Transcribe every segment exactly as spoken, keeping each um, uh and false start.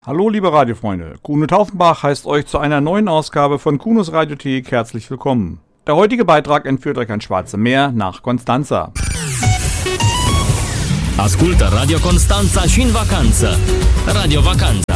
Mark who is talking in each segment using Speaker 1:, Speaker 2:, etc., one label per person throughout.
Speaker 1: Hallo liebe Radiofreunde, Kuno Taufenbach heißt euch zu einer neuen Ausgabe von Kunos Radiothek herzlich willkommen. Der heutige Beitrag entführt euch ans Schwarze Meer nach Constanța.
Speaker 2: Ascultă Radio Constanța și în vacanță. Radio Vacanța.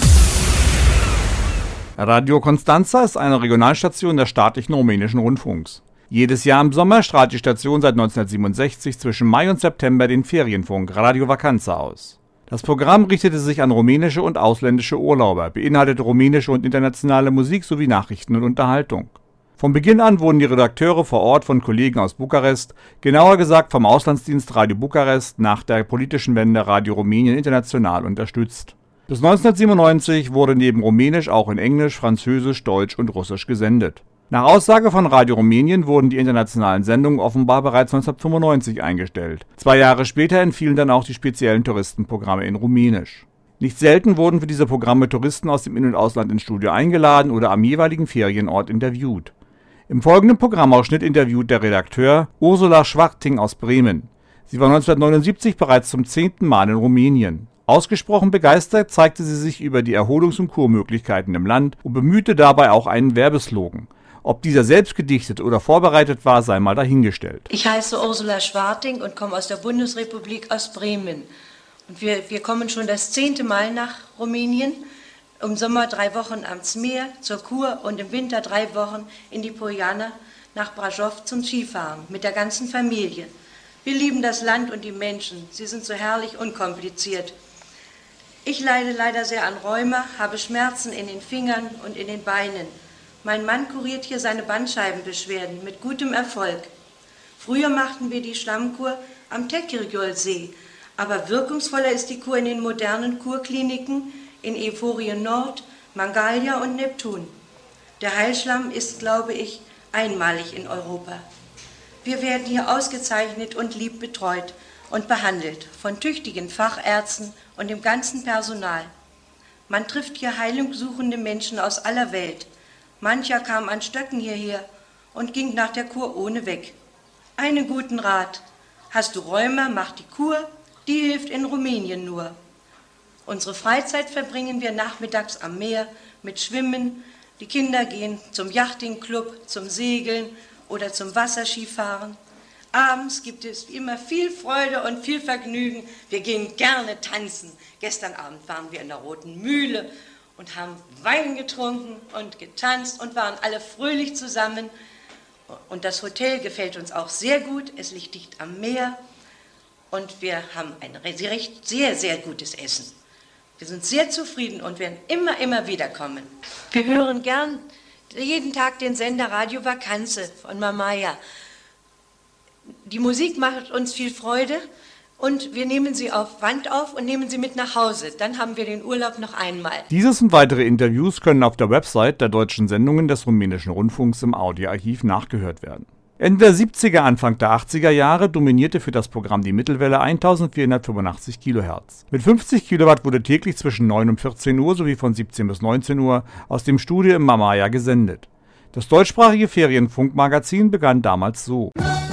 Speaker 1: Radio Constanța ist eine Regionalstation des staatlichen rumänischen Rundfunks. Jedes Jahr im Sommer strahlt die Station seit neunzehnhundertsiebenundsechzig zwischen Mai und September den Ferienfunk Radio Vacanța aus. Das Programm richtete sich an rumänische und ausländische Urlauber, beinhaltete rumänische und internationale Musik sowie Nachrichten und Unterhaltung. Von Beginn an wurden die Redakteure vor Ort von Kollegen aus Bukarest, genauer gesagt vom Auslandsdienst Radio Bukarest, nach der politischen Wende Radio Rumänien International unterstützt. Bis neunzehnhundertsiebenundneunzig wurde neben Rumänisch auch in Englisch, Französisch, Deutsch und Russisch gesendet. Nach Aussage von Radio Rumänien wurden die internationalen Sendungen offenbar bereits neunzehnhundertfünfundneunzig eingestellt. Zwei Jahre später entfielen dann auch die speziellen Touristenprogramme in Rumänisch. Nicht selten wurden für diese Programme Touristen aus dem In- und Ausland ins Studio eingeladen oder am jeweiligen Ferienort interviewt. Im folgenden Programmausschnitt interviewt der Redakteur Ursula Schwarting aus Bremen. Sie war neunzehnhundertneunundsiebzig bereits zum zehnten Mal in Rumänien. Ausgesprochen begeistert zeigte sie sich über die Erholungs- und Kurmöglichkeiten im Land und bemühte dabei auch einen Werbeslogan. Ob dieser selbst gedichtet oder vorbereitet war, sei mal dahingestellt.
Speaker 3: Ich heiße Ursula Schwarting und komme aus der Bundesrepublik aus Bremen. Und wir, wir kommen schon das zehnte Mal nach Rumänien. Im Sommer drei Wochen ans Meer zur Kur und im Winter drei Wochen in die Poiana nach Brașov zum Skifahren mit der ganzen Familie. Wir lieben das Land und die Menschen. Sie sind so herrlich unkompliziert. Ich leide leider sehr an Rheuma, habe Schmerzen in den Fingern und in den Beinen. Mein Mann kuriert hier seine Bandscheibenbeschwerden mit gutem Erfolg. Früher machten wir die Schlammkur am Tekirdjol-See, aber wirkungsvoller ist die Kur in den modernen Kurkliniken in Eforien Nord, Mangalia und Neptun. Der Heilschlamm ist, glaube ich, einmalig in Europa. Wir werden hier ausgezeichnet und lieb betreut und behandelt von tüchtigen Fachärzten und dem ganzen Personal. Man trifft hier heilungssuchende Menschen aus aller Welt. Mancher kam an Stöcken hierher und ging nach der Kur ohne weg. Einen guten Rat: Hast du Rheuma, mach die Kur, die hilft in Rumänien nur. Unsere Freizeit verbringen wir nachmittags am Meer mit Schwimmen. Die Kinder gehen zum Yachtingclub, zum Segeln oder zum Wasserskifahren. Abends gibt es wie immer viel Freude und viel Vergnügen. Wir gehen gerne tanzen. Gestern Abend waren wir in der Roten Mühle und haben Wein getrunken und getanzt und waren alle fröhlich zusammen. Und das Hotel gefällt uns auch sehr gut. Es liegt dicht am Meer und wir haben ein recht sehr, sehr gutes Essen. Wir sind sehr zufrieden und werden immer, immer wiederkommen. Wir hören gern jeden Tag den Sender Radio Vacanța von Mamaia. Die Musik macht uns viel Freude und wir nehmen sie auf Band auf und nehmen sie mit nach Hause. Dann haben wir den Urlaub noch einmal.
Speaker 1: Dieses und weitere Interviews können auf der Website der deutschen Sendungen des rumänischen Rundfunks im Audioarchiv nachgehört werden. Ende der siebziger, Anfang der achtziger Jahre dominierte für das Programm die Mittelwelle eintausendvierhundertfünfundachtzig Kilohertz. Mit fünfzig Kilowatt wurde täglich zwischen neun und vierzehn Uhr sowie von siebzehn bis neunzehn Uhr aus dem Studio im Mamaia gesendet. Das deutschsprachige Ferienfunkmagazin begann damals so.